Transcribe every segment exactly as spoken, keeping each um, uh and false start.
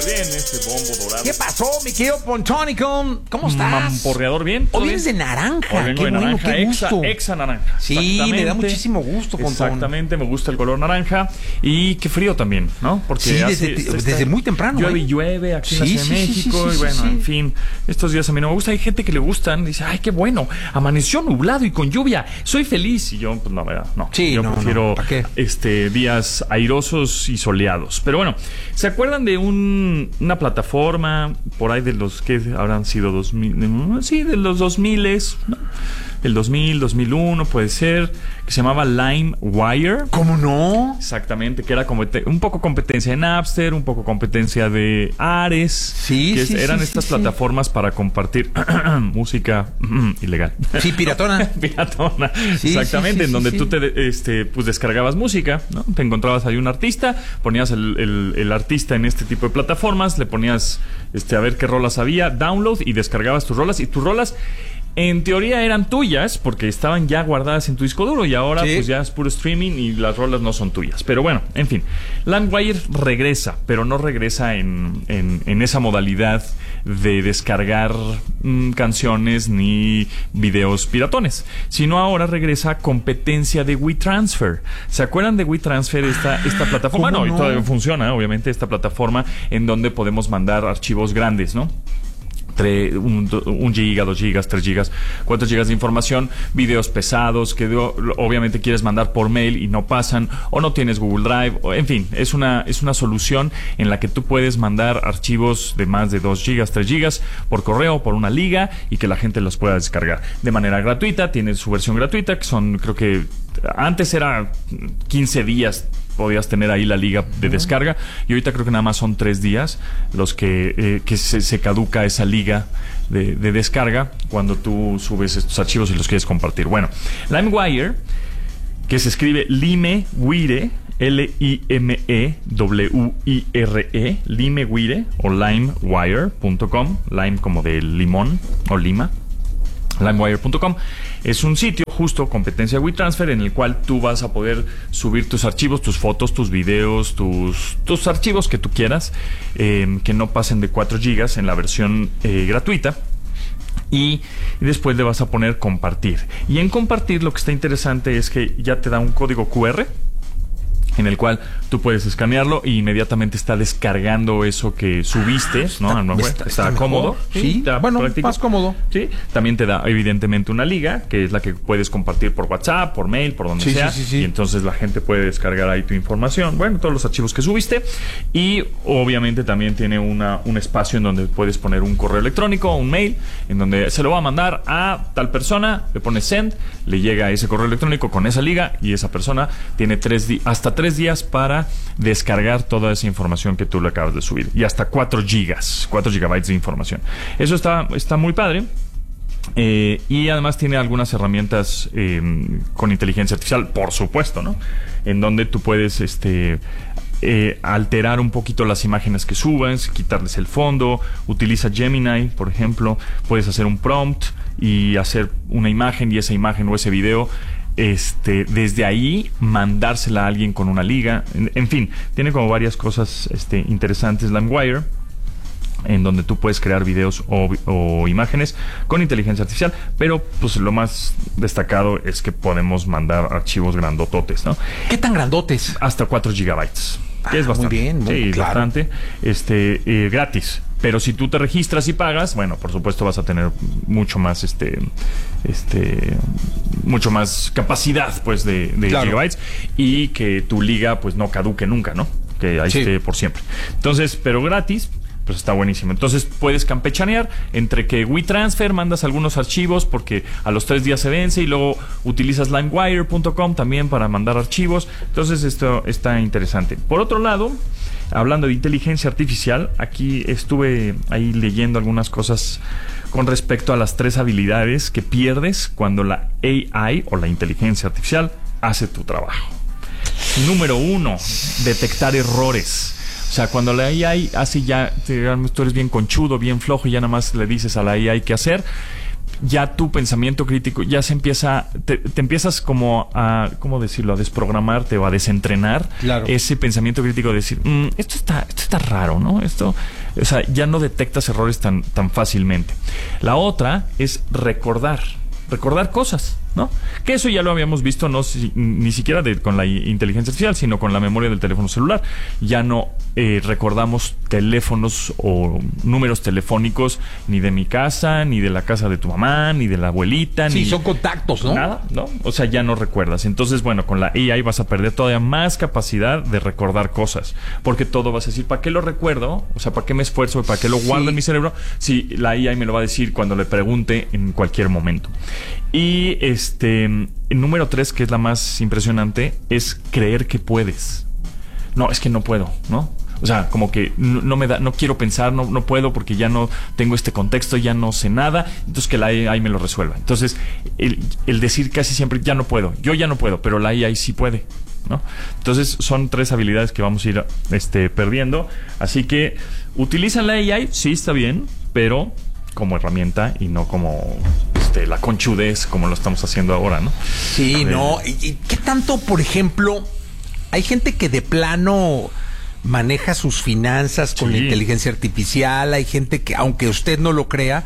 bien este bombo dorado. ¿Qué pasó, mi querido Pontónico? ¿Cómo estás? Mamporreador, bien. Hoy vienes de naranja. Hoy vengo qué de bueno, naranja, qué exa, gusto. exa naranja. Sí, me da muchísimo gusto, Pontón. Exactamente, me gusta el color naranja. Y qué frío también, ¿no? Porque sí, hace, desde, está, desde muy temprano. Llueve ¿eh? y llueve aquí sí, en la Ciudad de sí, México. Sí, sí, y bueno, sí, sí. en fin, estos días a mí no me gusta. Hay gente que le gustan. Dice, ay, qué bueno. Amaneció nublado y con lluvia. Soy feliz. Y yo, pues no, verdad, no. Sí, yo no, prefiero no, ¿para qué? este, días airosos y soleados. Pero bueno, ¿se acuerdan de un, una plataforma por ahí de los que habrán sido dos mil? Sí, de los dos miles, ¿no? El dos mil, dos mil uno puede ser, que se llamaba LimeWire. ¿Cómo no? Exactamente, que era competen- un poco competencia de Napster, un poco competencia de Ares. Sí, que sí, es, eran sí, estas sí, plataformas sí. para compartir música ilegal. Sí, piratona. Piratona. Sí, Exactamente, sí, sí, en donde sí, tú sí. te este, pues descargabas música, ¿no? Te encontrabas ahí un artista, ponías el, el, el artista en este tipo de plataformas, le ponías este, a ver qué rolas había, download y descargabas tus rolas, y tus rolas en teoría eran tuyas porque estaban ya guardadas en tu disco duro, y ahora sí. pues ya es puro streaming y las rolas no son tuyas. Pero bueno, en fin, LimeWire regresa, pero no regresa en, en, en esa modalidad de descargar mmm, canciones ni videos piratones, sino ahora regresa competencia de WeTransfer. ¿Se acuerdan de WeTransfer, esta, esta plataforma? No, no? y todavía funciona, obviamente, esta plataforma en donde podemos mandar archivos grandes, ¿no? Un, un giga, dos gigas, tres gigas, cuatro gigas de información, videos pesados que do, obviamente quieres mandar por mail y no pasan, o no tienes Google Drive, o, en fin, es una, es una solución en la que tú puedes mandar archivos de más de dos gigas, tres gigas por correo, por una liga, y que la gente los pueda descargar de manera gratuita. Tiene su versión gratuita, que son, creo que antes era quince días podías tener ahí la liga de descarga, y ahorita creo que nada más son tres días los que, eh, que se, se caduca esa liga de, de descarga cuando tú subes estos archivos y los quieres compartir. Bueno, LimeWire, que se escribe LimeWire, L I M E W I R E, LimeWire o limewire punto com, lime como de limón o lima, limewire punto com. Es un sitio, justo, competencia de WeTransfer, en el cual tú vas a poder subir tus archivos, tus fotos, tus videos, tus, tus archivos que tú quieras, eh, que no pasen de cuatro gigas en la versión eh, gratuita. Y, y después le vas a poner compartir. Y en compartir lo que está interesante es que ya te da un código cu erre en el cual tú puedes escanearlo y inmediatamente está descargando eso que subiste, ah, ¿no? Está, no está, está, está cómodo. Sí, sí. Está bueno, práctico. Más cómodo. Sí, también te da evidentemente una liga, que es la que puedes compartir por WhatsApp, por mail, por donde sí, sea. Sí, sí, sí. Y entonces la gente puede descargar ahí tu información, bueno, todos los archivos que subiste. Y obviamente también tiene una, un espacio en donde puedes poner un correo electrónico, un mail, en donde se lo va a mandar a tal persona, le pones send, le llega ese correo electrónico con esa liga, y esa persona tiene tres di- hasta tres días para descargar toda esa información que tú le acabas de subir, y hasta cuatro gigas, cuatro gigabytes de información. Eso está, está muy padre. Eh, y además tiene algunas herramientas eh, con inteligencia artificial, por supuesto, ¿no? En donde tú puedes este, eh, alterar un poquito las imágenes que subas, quitarles el fondo. Utiliza Gemini, por ejemplo. Puedes hacer un prompt y hacer una imagen, y esa imagen o ese video, Este, desde ahí mandársela a alguien con una liga. En, en fin, tiene como varias cosas este, interesantes LimeWire, en donde tú puedes crear videos o, o imágenes con inteligencia artificial, pero pues lo más destacado es que podemos mandar archivos grandototes, ¿no? ¿Qué tan grandotes? Hasta cuatro gigabytes, que ah, es bastante. Muy bien, muy sí, claro. bastante. Este, eh, gratis. Pero si tú te registras y pagas, bueno, por supuesto vas a tener mucho más, este, este, mucho más capacidad, pues, de, de claro. gigabytes, y que tu liga, pues, no caduque nunca, ¿no? Que ahí sí. esté por siempre. Entonces, pero gratis, pues está buenísimo. Entonces puedes campechanear entre que WeTransfer mandas algunos archivos porque a los tres días se vence, y luego utilizas limewire punto com también para mandar archivos. Entonces esto está interesante. Por otro lado, hablando de inteligencia artificial, aquí estuve ahí leyendo algunas cosas con respecto a las tres habilidades que pierdes cuando la A I o la inteligencia artificial hace tu trabajo. Número uno, detectar errores. O sea, cuando la A I hace ya, tú eres bien conchudo, bien flojo, y ya nada más le dices a la A I qué hacer, ya tu pensamiento crítico ya se empieza, te, te empiezas como a, ¿cómo decirlo? A desprogramarte o a desentrenar Claro. ese pensamiento crítico de decir, mm, esto está, esto está raro, ¿no? Esto, o sea, ya no detectas errores tan, tan fácilmente. La otra es recordar. Recordar cosas, ¿no? Que eso ya lo habíamos visto, no si, ni siquiera de, con la inteligencia artificial, sino con la memoria del teléfono celular. Ya no eh, recordamos teléfonos o números telefónicos ni de mi casa, ni de la casa de tu mamá, ni de la abuelita. Sí, ni son contactos, ¿no? Nada, ¿no? O sea, ya no recuerdas. Entonces, bueno, con la A I vas a perder todavía más capacidad de recordar cosas. Porque todo vas a decir, ¿para qué lo recuerdo? O sea, ¿para qué me esfuerzo? ¿Para qué lo guardo Sí. en mi cerebro? Si la A I me lo va a decir cuando le pregunte en cualquier momento. Y este, el número tres, que es la más impresionante, es creer que puedes. No, es que no puedo, ¿no? O sea, como que no, no me da, no quiero pensar, no, no puedo porque ya no tengo este contexto, ya no sé nada, entonces que la A I me lo resuelva. Entonces, el, el decir casi siempre ya no puedo, yo ya no puedo, pero la A I sí puede, ¿no? Entonces, son tres habilidades que vamos a ir este, perdiendo. Así que, ¿utilizan la A I? Sí, está bien, pero como herramienta y no como este, la conchudez como lo estamos haciendo ahora, ¿no? Sí, Eh, no. ¿Y, y qué tanto, por ejemplo, hay gente que de plano maneja sus finanzas con Sí. la inteligencia artificial? Hay gente que, aunque usted no lo crea,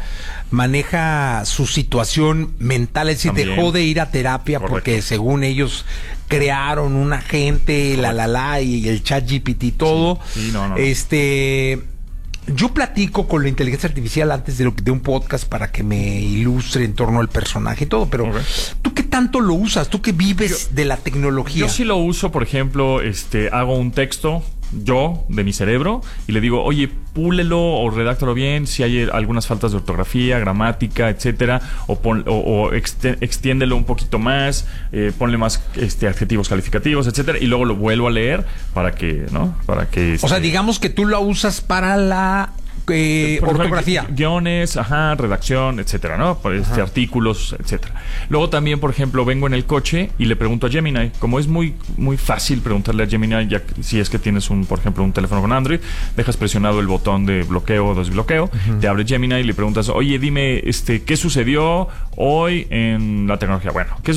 maneja su situación mental, es decir, También. dejó de ir a terapia Correcto. porque según ellos crearon un agente, la la la, y el chat G P T y todo. Sí. Sí, no, no, no. Este... Yo platico con la inteligencia artificial antes de, lo, de un podcast para que me ilustre en torno al personaje y todo, pero Ok. ¿tú qué tanto lo usas? ¿Tú que vives de la tecnología? Yo sí lo uso, por ejemplo, este, hago un texto yo de mi cerebro y le digo, oye, púlelo o redáctalo bien si hay algunas faltas de ortografía, gramática, etcétera, o, pon, o, o exte, extiéndelo un poquito más, eh, ponle más este, adjetivos calificativos, etcétera, y luego lo vuelvo a leer para que, ¿no? Para que este, O sea, digamos que tú lo usas para la eh, por ejemplo, ortografía. gui- guiones, ajá, redacción, etcétera, ¿no? Por este, artículos, etcétera. Luego también, por ejemplo, vengo en el coche y le pregunto a Gemini, como es muy muy fácil preguntarle a Gemini, ya que- si es que tienes un, por ejemplo, un teléfono con Android, dejas presionado el botón de bloqueo o desbloqueo, uh-huh. te abre Gemini y le preguntas, oye, dime, este, ¿qué sucedió hoy en la tecnología? Bueno, ¿qué